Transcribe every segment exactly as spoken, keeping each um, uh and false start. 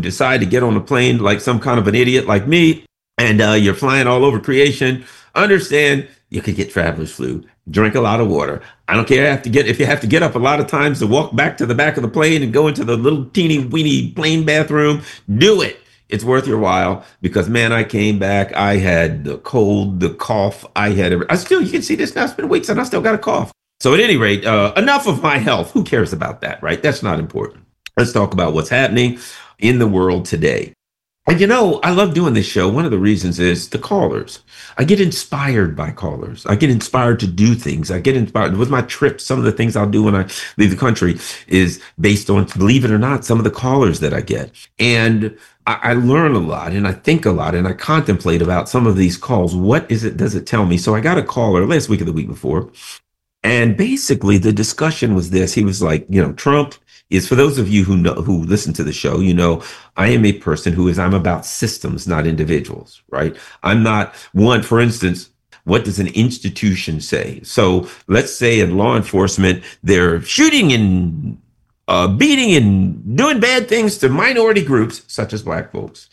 decide to get on a plane like some kind of an idiot like me, and uh, you're flying all over creation, understand you could get traveler's flu. Drink a lot of water. I don't care have to get if you have to get up a lot of times to walk back to the back of the plane and go into the little teeny weeny plane bathroom. Do it. It's worth your while because, man, I came back. I had the cold, the cough. I had, every, I still, you can see this now. It's been weeks and I still got a cough. So at any rate, uh, enough of my health. Who cares about that, right? That's not important. Let's talk about what's happening in the world today. And you know, I love doing this show. One of the reasons is the callers. I get inspired by callers. I get inspired to do things. I get inspired with my trips. Some of the things I'll do when I leave the country is based on, believe it or not, some of the callers that I get. And I, I learn a lot and I think a lot and I contemplate about some of these calls. What is it, does it tell me? So I got a caller last week or the week before. And basically the discussion was this. He was like, you know, Trump is, for those of you who know, who listen to the show, you know, I am a person who is, I'm about systems, not individuals, right? I'm not one, for instance, what does an institution say? So let's say in law enforcement, they're shooting and uh, beating and doing bad things to minority groups, such as Black folks.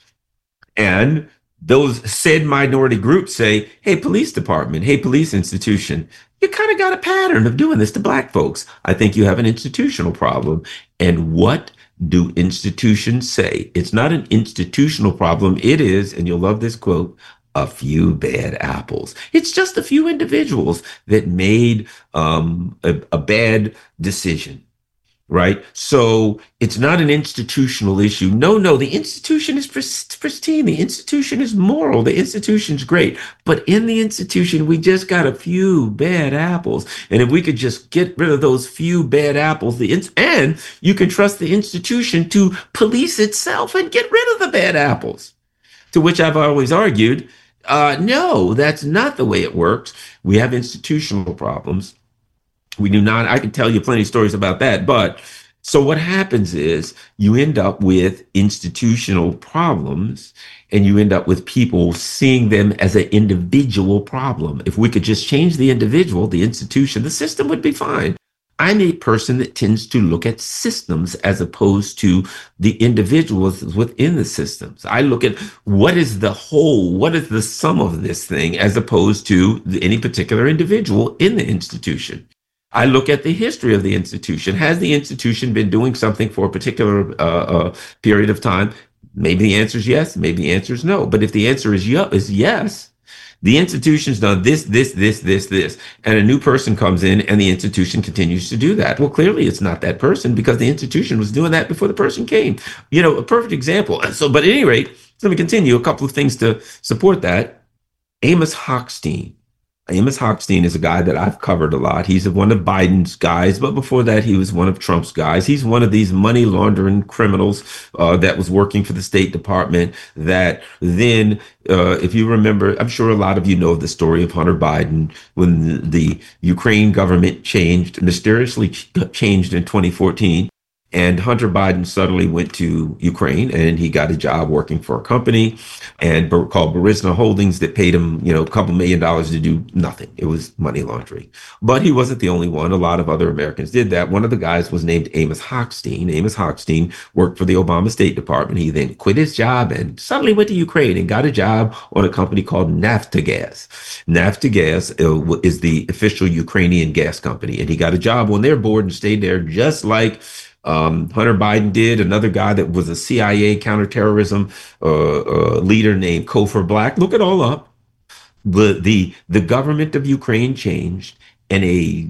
And those said minority groups say, hey, police department, hey, police institution, you kind of got a pattern of doing this to Black folks. I think you have an institutional problem. And what do institutions say? It's not an institutional problem. It is, and you'll love this quote, a few bad apples. It's just a few individuals that made um, a, a bad decision. Right. So it's not an institutional issue. No, no, the institution is pristine. The institution is moral. The institution's great. But in the institution, we just got a few bad apples. And if we could just get rid of those few bad apples, the ins- and you can trust the institution to police itself and get rid of the bad apples. To which I've always argued, uh, no, that's not the way it works. We have institutional problems. We do not, I can tell you plenty of stories about that. But so what happens is you end up with institutional problems and you end up with people seeing them as an individual problem. If we could just change the individual, the institution, the system would be fine. I'm a person that tends to look at systems as opposed to the individuals within the systems. I look at what is the whole, what is the sum of this thing as opposed to any particular individual in the institution. I look at the history of the institution. Has the institution been doing something for a particular uh, uh, period of time? Maybe the answer is yes. Maybe the answer is no. But if the answer is, y- is yes, the institution's done this, this, this, this, this, and a new person comes in and the institution continues to do that. Well, clearly it's not that person because the institution was doing that before the person came. You know, a perfect example. So, but at any rate, let me continue. A couple of things to support that. Amos Hochstein. Amos Hochstein is a guy that I've covered a lot. He's one of Biden's guys, but before that, he was one of Trump's guys. He's one of these money laundering criminals uh, that was working for the State Department that then, uh, if you remember, I'm sure a lot of you know the story of Hunter Biden when the, the Ukraine government changed, mysteriously changed in twenty fourteen. And Hunter Biden suddenly went to Ukraine and he got a job working for a company and called Burisma Holdings that paid him, you know, a couple million dollars to do nothing. It was money laundering. But he wasn't the only one. A lot of other Americans did that. One of the guys was named Amos Hochstein. Amos Hochstein worked for the Obama State Department. He then quit his job and suddenly went to Ukraine and got a job on a company called Naftogaz. Naftogaz uh, is the official Ukrainian gas company. And he got a job on their board and stayed there just like Um, Hunter Biden did. Another guy that was a C I A counterterrorism uh, uh, leader named Cofer Black. Look it all up. The, the, the government of Ukraine changed and a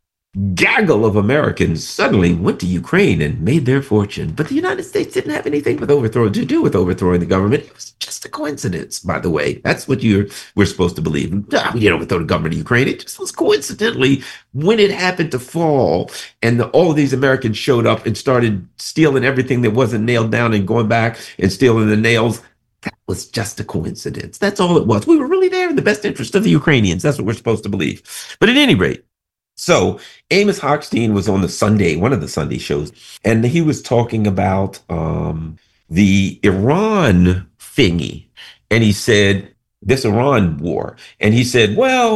gaggle of Americans suddenly went to Ukraine and made their fortune. But the United States didn't have anything with overthrow to do with overthrowing the government. It was just a coincidence, by the way. That's what you're we're supposed to believe. Ah, we didn't overthrow the government of Ukraine. It just was coincidentally when it happened to fall and the, all of these Americans showed up and started stealing everything that wasn't nailed down and going back and stealing the nails. That was just a coincidence. That's all it was. We were really there in the best interest of the Ukrainians. That's what we're supposed to believe. But at any rate, so Amos Hochstein was on the Sunday, one of the Sunday shows, and he was talking about um, the Iran thingy. And he said, this Iran war. And he said, well,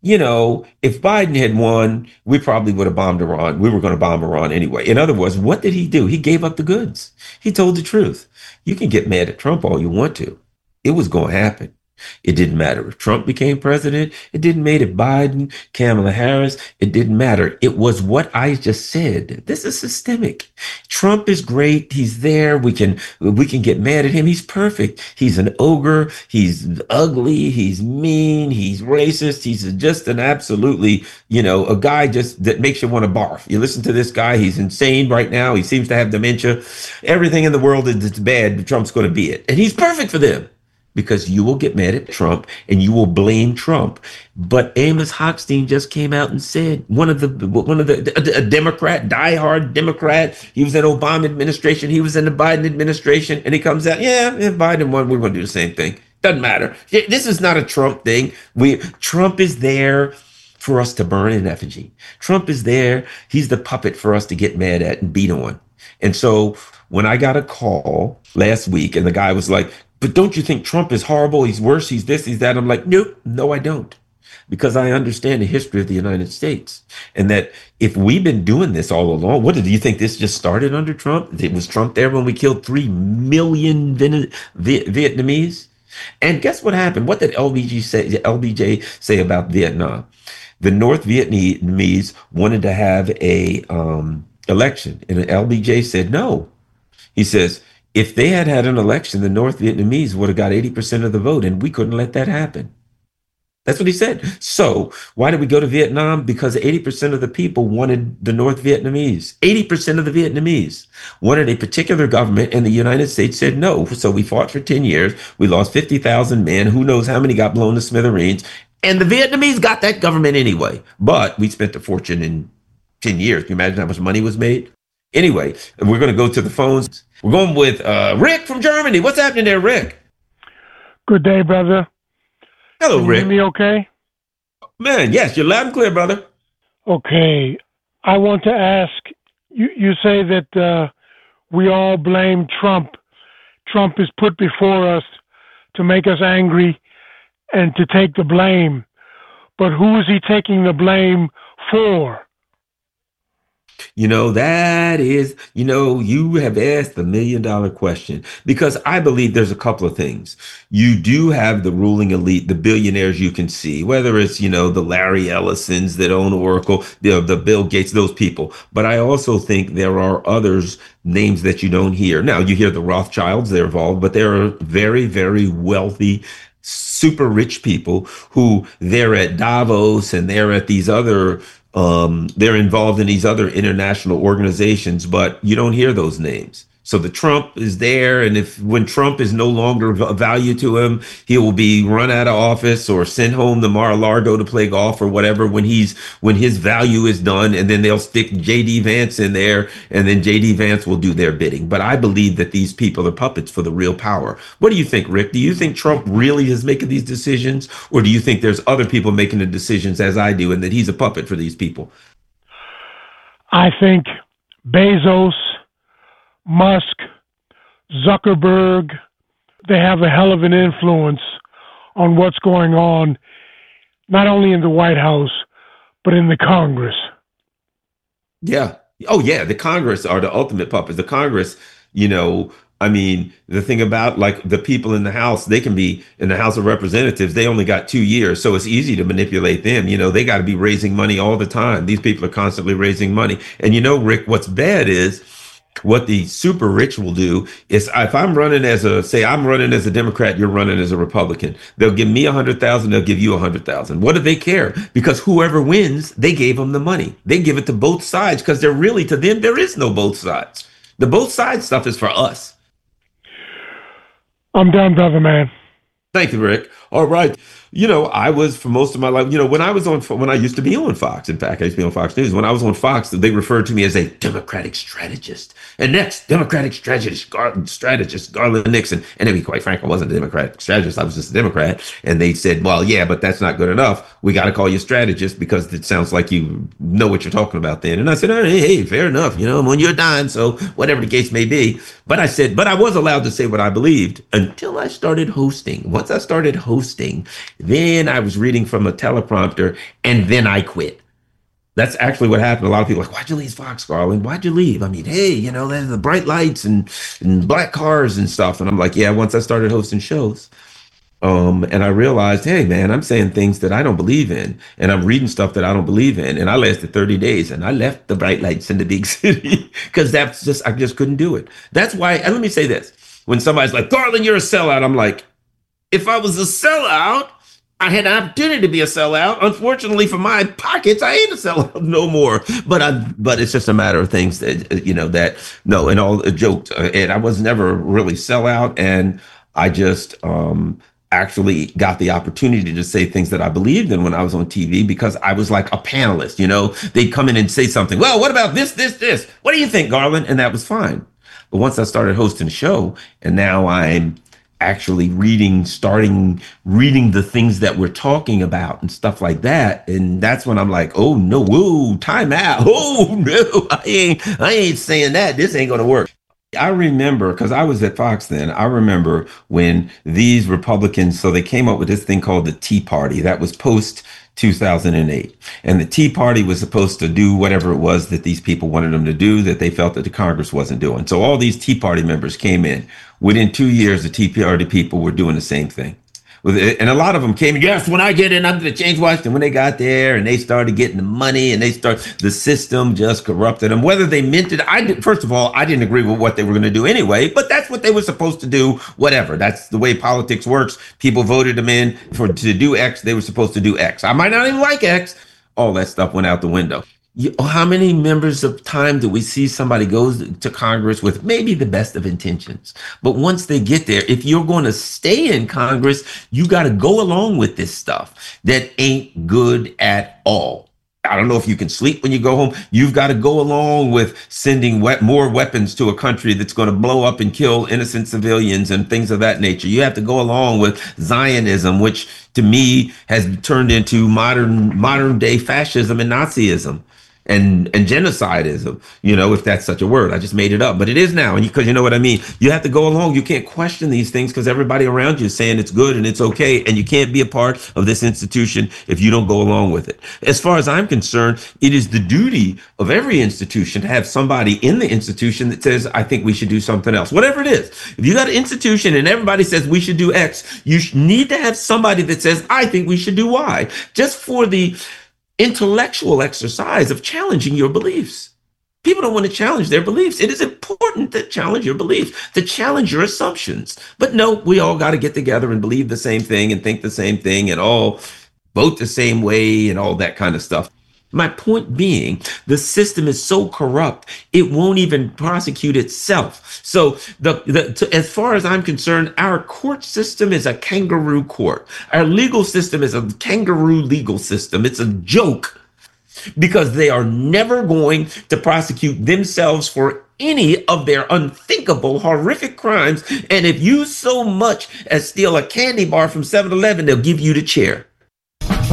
you know, if Biden had won, we probably would have bombed Iran. We were going to bomb Iran anyway. In other words, what did he do? He gave up the goods. He told the truth. You can get mad at Trump all you want to. It was going to happen. It didn't matter if Trump became president. It didn't matter if Biden, Kamala Harris. It didn't matter. It was what I just said. This is systemic. Trump is great. He's there. We can we can get mad at him. He's perfect. He's an ogre. He's ugly. He's mean. He's racist. He's just an absolutely, you know, a guy just that makes you want to barf. You listen to this guy. He's insane right now. He seems to have dementia. Everything in the world that's bad, Trump's going to be it. And he's perfect for them. Because you will get mad at Trump and you will blame Trump. But Amos Hochstein just came out and said, one of the, one of the, a, a Democrat, diehard Democrat, he was in Obama administration, he was in the Biden administration, and he comes out, yeah, if Biden won, we're going to do the same thing. Doesn't matter. This is not a Trump thing. We, Trump is there for us to burn in effigy. Trump is there. He's the puppet for us to get mad at and beat on. And so when I got a call last week and the guy was like, but don't you think Trump is horrible? He's worse. He's this, he's that. I'm like, nope, no, I don't. Because I understand the history of the United States. And that if we've been doing this all along, what did you think this just started under Trump? It was Trump there when we killed three million Vin- v- Vietnamese? And guess what happened? What did L B J say, L B J say about Vietnam? The North Vietnamese wanted to have a um, election. And L B J said no. He says, if they had had an election, the North Vietnamese would have got eighty percent of the vote, and we couldn't let that happen. That's what he said. So why did we go to Vietnam? Because eighty percent of the people wanted the North Vietnamese. eighty percent of the Vietnamese wanted a particular government, and the United States said no. So we fought for ten years. We lost fifty thousand men. Who knows how many got blown to smithereens. And the Vietnamese got that government anyway. But we spent a fortune in ten years. Can you imagine how much money was made? Anyway, we're going to go to the phones. We're going with uh, Rick from Germany. What's happening there, Rick? Good day, brother. Hello, Can you Rick. hear me okay? Man, yes, you're loud and clear, brother. Okay. I want to ask, you, you say that uh, we all blame Trump. Trump is put before us to make us angry and to take the blame. But who is he taking the blame for? You know, that is, you know, you have asked the million dollar question, because I believe there's a couple of things. You do have the ruling elite, the billionaires you can see, whether it's, you know, the Larry Ellisons that own Oracle, the, the Bill Gates, those people. But I also think there are others, names that you don't hear. Now, you hear the Rothschilds, they're involved, but there are very, very wealthy, super rich people who they're at Davos and they're at these other Um, they're involved in these other international organizations, but you don't hear those names. So the Trump is there, and if when Trump is no longer of value to him, he will be run out of office or sent home to Mar-a-Lago to play golf or whatever when he's when his value is done, and then they'll stick J D Vance in there, and then J D Vance will do their bidding. But I believe that these people are puppets for the real power. What do you think, Rick? Do you think Trump really is making these decisions, or do you think there's other people making the decisions as I do, and that he's a puppet for these people? I think Bezos, Musk, Zuckerberg, they have a hell of an influence on what's going on, not only in the White House, but in the Congress. Yeah. Oh, yeah. The Congress are the ultimate puppets. The Congress, you know, I mean, the thing about like the people in the House, they can be in the House of Representatives. They only got two years. So it's easy to manipulate them. You know, they got to be raising money all the time. These people are constantly raising money. And, you know, Rick, what's bad is what the super rich will do is if I'm running as a, say I'm running as a Democrat, you're running as a Republican. They'll give me a hundred thousand. They'll give you a hundred thousand. What do they care? Because whoever wins, they gave them the money. They give it to both sides because they're really, to them, there is no both sides. The both sides stuff is for us. I'm done, brother, man. Thank you, Rick. All right. You know, I was for most of my life, you know, when I was on, when I used to be on Fox, in fact, I used to be on Fox News. When I was on Fox, they referred to me as a Democratic strategist. And next, Democratic strategist, Gar- strategist, Garland Nixon. And to be quite frank, I wasn't a Democratic strategist. I was just a Democrat. And they said, well, yeah, but that's not good enough. We got to call you strategist because it sounds like you know what you're talking about then. And I said, oh, hey, hey, fair enough. You know, I'm on your dime. So whatever the case may be. But I said, but I was allowed to say what I believed until I started hosting. Once I started hosting, Then I was reading from a teleprompter, and then I quit. That's actually what happened. A lot of people are like, why'd you leave Fox, Garland? Why'd you leave? I mean, hey, you know, there's the bright lights and, and black cars and stuff. And I'm like, yeah, once I started hosting shows, um, and I realized, hey, man, I'm saying things that I don't believe in, and I'm reading stuff that I don't believe in. And I lasted thirty days, and I left the bright lights in the big city because that's just, I just couldn't do it. That's why, and let me say this. When somebody's like, Garland, you're a sellout, I'm like, if I was a sellout, I had an opportunity to be a sellout. Unfortunately for my pockets, I ain't a sellout no more. But I, but it's just a matter of things that, you know, that, no, and all jokes. And I was never really sellout. And I just um, actually got the opportunity to say things that I believed in when I was on T V, because I was like a panelist, you know, they'd come in and say something. Well, what about this, this, this? What do you think, Garland? And that was fine. But once I started hosting a show, and now I'm actually reading, starting reading the things that we're talking about and stuff like that. And that's when I'm like, oh no, whoa, time out. Oh no, I ain't, I ain't saying that. This ain't gonna work. I remember, because I was at Fox then, I remember when these Republicans, so they came up with this thing called the Tea Party. That was post two thousand eight. And the Tea Party was supposed to do whatever it was that these people wanted them to do that they felt that the Congress wasn't doing. So all these Tea Party members came in. Within two years, the Tea Party people were doing the same thing. And a lot of them came, yes, when I get in, I'm going to change Washington. When they got there and they started getting the money and they start, the system just corrupted them. Whether they meant it, I did, first of all, I didn't agree with what they were going to do anyway, but that's what they were supposed to do, whatever. That's the way politics works. People voted them in for to do X. They were supposed to do X. I might not even like X. All that stuff went out the window. You, how many members of time do we see somebody goes to Congress with maybe the best of intentions? But once they get there, if you're going to stay in Congress, you got to go along with this stuff that ain't good at all. I don't know if you can sleep when you go home. You've got to go along with sending we- more weapons to a country that's going to blow up and kill innocent civilians and things of that nature. You have to go along with Zionism, which to me has turned into modern modern day fascism and Nazism. And and genocidism, you know, if that's such a word. I just made it up, but it is now. And because you, you know what I mean? You have to go along. You can't question these things because everybody around you is saying it's good and it's okay. And you can't be a part of this institution if you don't go along with it. As far as I'm concerned, it is the duty of every institution to have somebody in the institution that says, I think we should do something else, whatever it is. If you got an institution and everybody says we should do X, you need to have somebody that says, I think we should do Y, just for the intellectual exercise of challenging your beliefs. People don't want to challenge their beliefs. It is important to challenge your beliefs, to challenge your assumptions. But no, we all got to get together and believe the same thing and think the same thing and all vote the same way and all that kind of stuff. My point being, the system is so corrupt, it won't even prosecute itself. So the, the to, as far as I'm concerned, our court system is a kangaroo court. Our legal system is a kangaroo legal system. It's a joke because they are never going to prosecute themselves for any of their unthinkable, horrific crimes. And if you so much as steal a candy bar from seven eleven, they'll give you the chair.